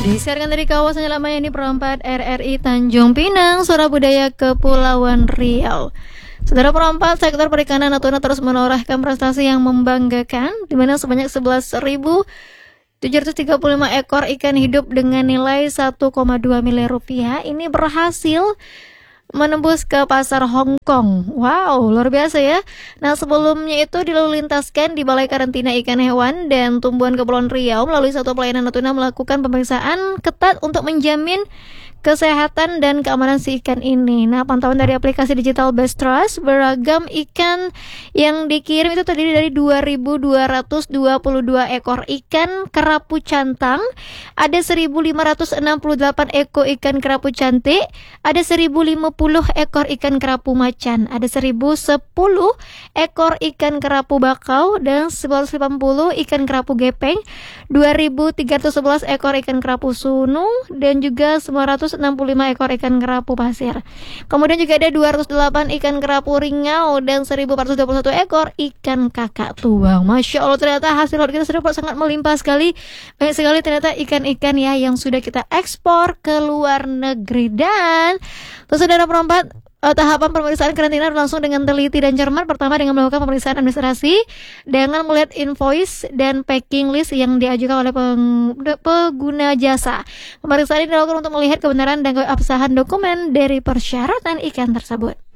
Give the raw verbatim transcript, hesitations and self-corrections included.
Disiarkan dari kawasan Lamayani Perempat R R I Tanjung Pinang, Suara Budaya Kepulauan Riau. Saudara Perempat, sektor perikanan Natuna terus menorehkan prestasi yang membanggakan, di mana sebanyak sebelas ribu tujuh ratus tiga puluh lima ekor ikan hidup dengan nilai satu koma dua miliar rupiah ini berhasil menembus ke pasar Hong Kong. Wow, luar biasa ya. Nah, sebelumnya itu dilalu lintaskan di Balai Karantina Ikan Hewan dan Tumbuhan Kepulauan Riau melalui satu pelayanan Natuna melakukan pemeriksaan ketat untuk menjamin kesehatan dan keamanan si ikan ini. Nah, pantauan dari aplikasi digital Best Trust, beragam ikan yang dikirim itu terdiri dari dua ribu dua ratus dua puluh dua ekor ikan kerapu cantang, ada seribu lima ratus enam puluh delapan ekor ikan kerapu cantik, ada seribu lima puluh ekor ikan kerapu macan, ada seribu sepuluh ekor ikan kerapu bakau, dan seribu delapan puluh ikan kerapu gepeng, dua ribu tiga ratus sebelas ekor ikan kerapu sunu, dan juga sembilan ratus enam puluh lima ekor ikan kerapu pasir. Kemudian juga ada dua ratus delapan ikan kerapu ringau dan seribu empat ratus dua puluh satu ekor ikan kakak tuang. Masya Allah, ternyata hasil laut kita sudah sangat melimpah sekali. Banyak sekali ternyata ikan-ikan ya yang sudah kita ekspor ke luar negeri. Dan saudara Perempat, Uh, tahapan pemeriksaan karantina berlangsung dengan teliti dan cermat. Pertama dengan melakukan pemeriksaan administrasi dengan melihat invoice dan packing list yang diajukan oleh peng- pengguna jasa. Pemeriksaan ini dilakukan untuk melihat kebenaran dan keabsahan dokumen dari persyaratan ikan tersebut.